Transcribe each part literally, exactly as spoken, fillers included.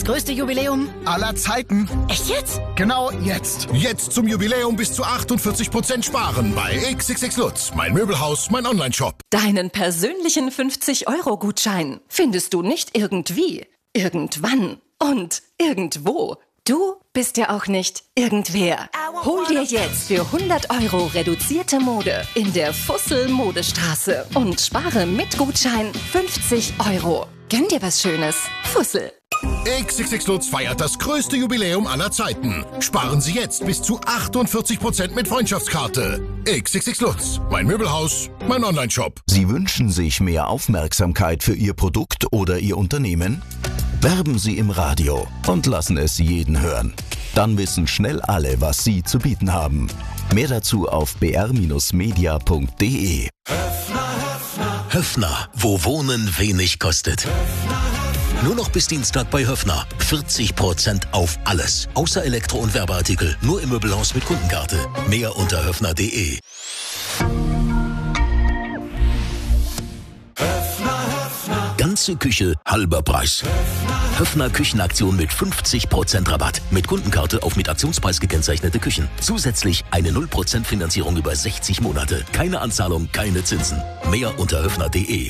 größte Jubiläum aller Zeiten. Echt jetzt? Genau jetzt. Jetzt zum Jubiläum bis zu achtundvierzig Prozent sparen bei X X X Lutz. Mein Möbelhaus, mein Onlineshop. Deinen persönlichen fünfzig-Euro-Gutschein findest du nicht irgendwie, irgendwann und irgendwo. Du bist ja auch nicht irgendwer. Hol dir jetzt für hundert Euro reduzierte Mode in der Fussel-Modestraße und spare mit Gutschein fünfzig Euro. Gönn dir was Schönes. Fussel. X X X Lutz feiert das größte Jubiläum aller Zeiten. Sparen Sie jetzt bis zu achtundvierzig Prozent mit Freundschaftskarte. X X X Lutz. Mein Möbelhaus, mein Onlineshop. Sie wünschen sich mehr Aufmerksamkeit für Ihr Produkt oder Ihr Unternehmen? Werben Sie im Radio und lassen es jeden hören. Dann wissen schnell alle, was Sie zu bieten haben. Mehr dazu auf b r Bindestrich media punkt d e. Höffner, Höffner. Höffner, wo Wohnen wenig kostet. Nur noch bis Dienstag bei Höffner. vierzig Prozent auf alles. Außer Elektro- und Werbeartikel. Nur im Möbelhaus mit Kundenkarte. Mehr unter höffner punkt d e. Ganze Küche, halber Preis. Höffner, Höffner Küchenaktion mit fünfzig Prozent Rabatt. Mit Kundenkarte auf mit Aktionspreis gekennzeichnete Küchen. Zusätzlich eine null Prozent Finanzierung über sechzig Monate. Keine Anzahlung, keine Zinsen. Mehr unter höffner punkt d e.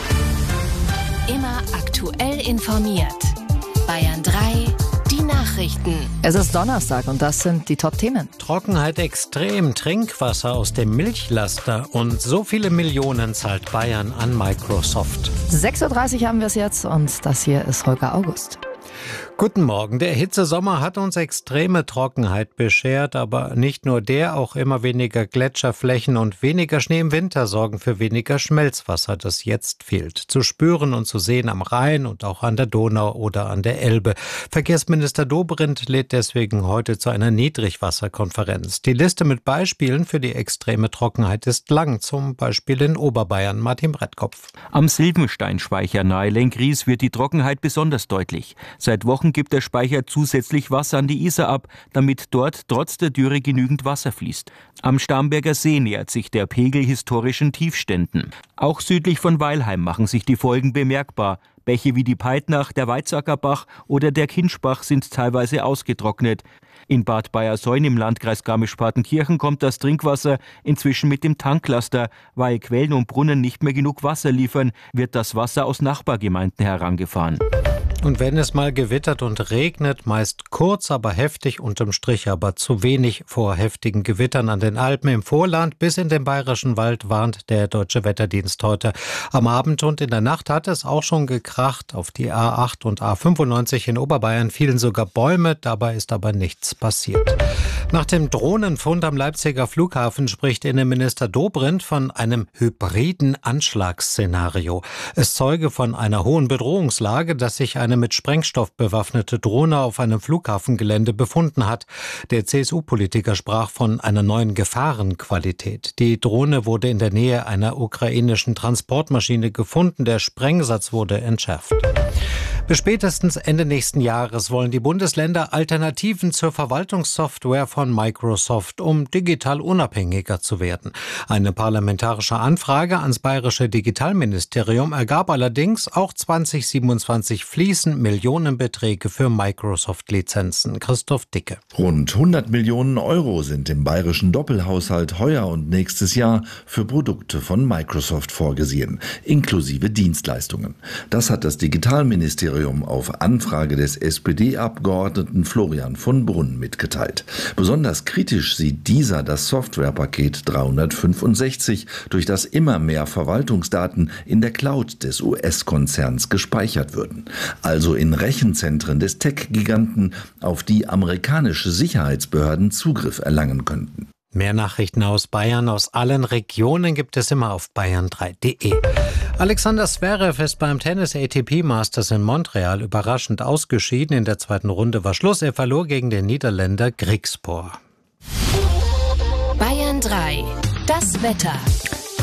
Immer aktuell informiert. Bayern drei, die Nachrichten. Es ist Donnerstag und das sind die Top-Themen. Trockenheit extrem, Trinkwasser aus dem Milchlaster und so viele Millionen zahlt Bayern an Microsoft. sechs Uhr dreißig haben wir es jetzt und das hier ist Holger August. Guten Morgen. Der Hitzesommer hat uns extreme Trockenheit beschert, aber nicht nur der, auch immer weniger Gletscherflächen und weniger Schnee im Winter sorgen für weniger Schmelzwasser, das jetzt fehlt. Zu spüren und zu sehen am Rhein und auch an der Donau oder an der Elbe. Verkehrsminister Dobrindt lädt deswegen heute zu einer Niedrigwasserkonferenz. Die Liste mit Beispielen für die extreme Trockenheit ist lang, zum Beispiel in Oberbayern. Martin Brettkopf. Am Silbensteinspeicher nahe Lenkries wird die Trockenheit besonders deutlich. Seit Wochen gibt der Speicher zusätzlich Wasser an die Isar ab, damit dort trotz der Dürre genügend Wasser fließt. Am Starnberger See nähert sich der Pegel historischen Tiefständen. Auch südlich von Weilheim machen sich die Folgen bemerkbar. Bäche wie die Peitnach, der Weizsäckerbach oder der Kinschbach sind teilweise ausgetrocknet. In Bad Bayersoien im Landkreis Garmisch-Partenkirchen kommt das Trinkwasser inzwischen mit dem Tanklaster. Weil Quellen und Brunnen nicht mehr genug Wasser liefern, wird das Wasser aus Nachbargemeinden herangefahren. Und wenn es mal gewittert und regnet, meist kurz, aber heftig, unterm Strich aber zu wenig. Vor heftigen Gewittern an den Alpen im Vorland bis in den Bayerischen Wald warnt der Deutsche Wetterdienst heute. Am Abend und in der Nacht hat es auch schon gekracht. Auf die A acht und A fünfundneunzig in Oberbayern fielen sogar Bäume, dabei ist aber nichts passiert. Nach dem Drohnenfund am Leipziger Flughafen spricht Innenminister Dobrindt von einem hybriden Anschlagsszenario. Es zeuge von einer hohen Bedrohungslage, dass sich eine mit Sprengstoff bewaffnete Drohne auf einem Flughafengelände befunden hat. Der C S U-Politiker sprach von einer neuen Gefahrenqualität. Die Drohne wurde in der Nähe einer ukrainischen Transportmaschine gefunden. Der Sprengsatz wurde entschärft. Bis spätestens Ende nächsten Jahres wollen die Bundesländer Alternativen zur Verwaltungssoftware von Microsoft, um digital unabhängiger zu werden. Eine parlamentarische Anfrage ans bayerische Digitalministerium ergab allerdings, auch zwanzig siebenundzwanzig fließen Millionenbeträge für Microsoft-Lizenzen. Christoph Dicke. Rund hundert Millionen Euro sind im bayerischen Doppelhaushalt heuer und nächstes Jahr für Produkte von Microsoft vorgesehen, inklusive Dienstleistungen. Das hat das Digitalministerium auf Anfrage des S P D-Abgeordneten Florian von Brunn mitgeteilt. Besonders kritisch sieht dieser das Softwarepaket dreihundertfünfundsechzig, durch das immer mehr Verwaltungsdaten in der Cloud des U S-Konzerns gespeichert würden. Also in Rechenzentren des Tech-Giganten, auf die amerikanische Sicherheitsbehörden Zugriff erlangen könnten. Mehr Nachrichten aus Bayern, aus allen Regionen gibt es immer auf bayern drei punkt d e. Alexander Zverev ist beim Tennis-A T P Masters in Montreal überraschend ausgeschieden. In der zweiten Runde war Schluss. Er verlor gegen den Niederländer Griekspoor. Bayern drei, das Wetter.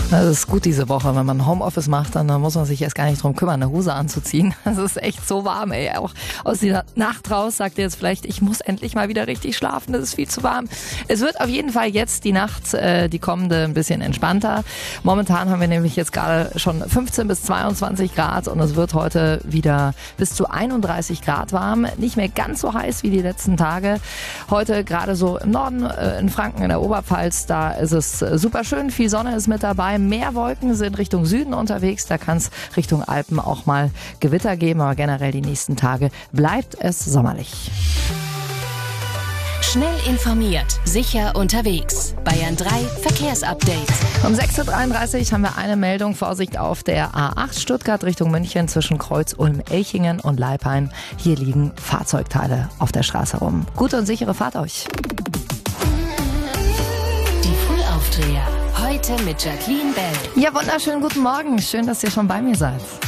Das ist gut diese Woche, wenn man Homeoffice macht, dann muss man sich erst gar nicht drum kümmern, eine Hose anzuziehen. Es ist echt so warm, ey. Auch aus dieser Nacht raus sagt ihr jetzt vielleicht, ich muss endlich mal wieder richtig schlafen, das ist viel zu warm. Es wird auf jeden Fall jetzt die Nacht, äh, die kommende, ein bisschen entspannter. Momentan haben wir nämlich jetzt gerade schon fünfzehn bis zweiundzwanzig Grad und es wird heute wieder bis zu einunddreißig Grad warm. Nicht mehr ganz so heiß wie die letzten Tage. Heute gerade so im Norden, äh, in Franken, in der Oberpfalz, da ist es äh, super schön, viel Sonne ist mit dabei. Mehr Wolken sind Richtung Süden unterwegs, da kann es Richtung Alpen auch mal Gewitter geben, aber generell die nächsten Tage bleibt es sommerlich. Schnell informiert, sicher unterwegs. Bayern drei Verkehrsupdate. Um sechs Uhr dreiunddreißig haben wir eine Meldung. Vorsicht auf der A acht Stuttgart Richtung München zwischen Kreuz-Ulm-Elchingen und Leipheim. Hier liegen Fahrzeugteile auf der Straße rum. Gute und sichere Fahrt euch. Die Frühaufdreher. Heute mit Jacqueline Bell. Ja, wunderschönen guten Morgen. Schön, dass ihr schon bei mir seid.